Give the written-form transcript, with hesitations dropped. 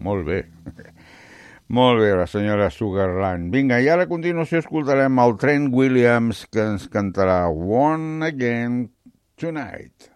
molt bé. Molt bé, la senyora Sugarland. Vinga, i ara a continuació escoltarem el Trent Williams, que ens cantarà One Again Tonight.